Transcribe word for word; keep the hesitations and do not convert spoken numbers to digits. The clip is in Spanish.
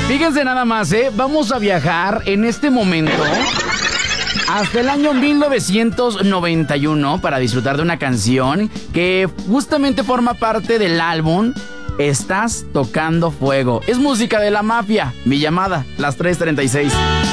Fíjense nada más, ¿eh? Vamos a viajar en este momento hasta el año mil novecientos noventa y uno para disfrutar de una canción que justamente forma parte del álbum Estás Tocando Fuego. Es música de La Mafia. Mi llamada, las tres treinta y seis.